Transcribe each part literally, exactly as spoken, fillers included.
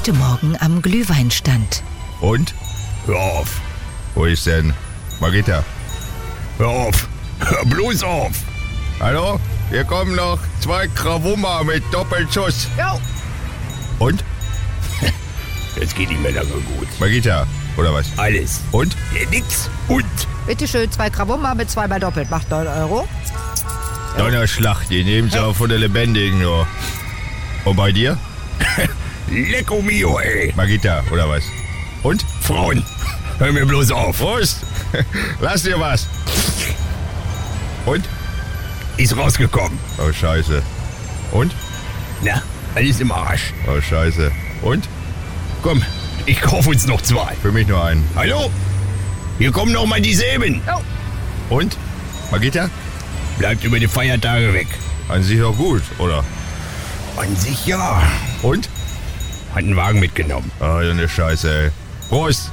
heute Morgen am Glühweinstand. Und? Hör auf. Wo ist denn Margita? Hör auf. Hör bloß auf. Hallo? Hier kommen noch zwei Krawummer mit Doppelschuss. Jo. Und? Das geht nicht mehr lange gut. Margita, oder was? Alles. Und? Ja, nix. Und? Bitte schön, zwei Krawummer mit zweimal doppelt. Macht neun Euro. Donnerschlag, die nehmen sie auch von der Lebendigen nur. Und bei dir? Lecco mio, ey. Margita, oder was? Und? Frauen, hör mir bloß auf. Prost! Lass dir was! Und? Ist rausgekommen. Oh, scheiße. Und? Na, alles im Arsch. Oh, scheiße. Und? Komm, ich kauf uns noch zwei. Für mich nur einen. Hallo? Hier kommen noch mal dieselben. Und? Margita? Bleibt über die Feiertage weg. An sich auch gut, oder? An sich ja. Und? Hat einen Wagen mitgenommen. Ah, oh, so eine Scheiße, ey. Prost!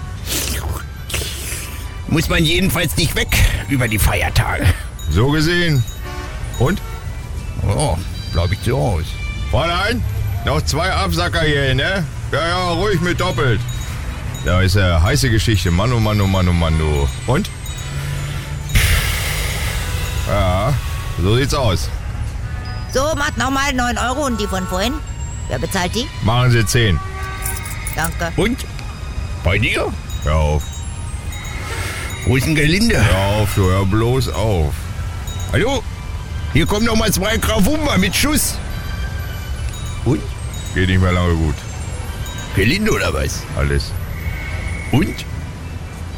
Muss man jedenfalls nicht weg über die Feiertage. So gesehen. Und? Oh, bleib ich zu Hause. Fräulein, noch zwei Absacker hier, ne? Ja, ja, ruhig mit doppelt. Da ist eine heiße Geschichte. Mann, oh Mann, oh Mann, oh Mann, du. Und? Ja, so sieht's aus. So, macht nochmal neun Euro und die von vorhin. Wer bezahlt die? Machen Sie zehn. Danke. Und? Bei dir? Hör auf. Wo ist denn Gelinde? Hör auf, du, hör bloß auf. Hallo? Hier kommen noch mal zwei Krawummer mit Schuss. Und? Geht nicht mehr lange gut. Gelinde oder was? Alles. Und?